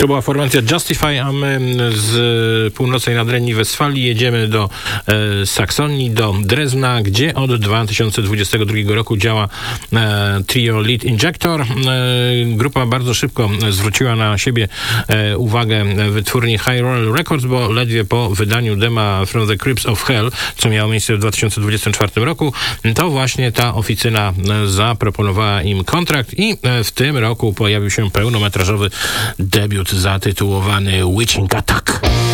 To była formacja Justify, a my z północnej nadrenii Westfalii jedziemy do Saksonii, do Drezna, gdzie od 2022 roku działa trio Lead Injector. Grupa bardzo szybko zwróciła na siebie uwagę wytwórni High Roller Records, bo ledwie po wydaniu dema From the Crypts of Hell, co miało miejsce w 2024 roku, to właśnie ta oficyna zaproponowała im kontrakt i w tym roku pojawił się pełnometrażowy debiut zatytułowany Witching Attack.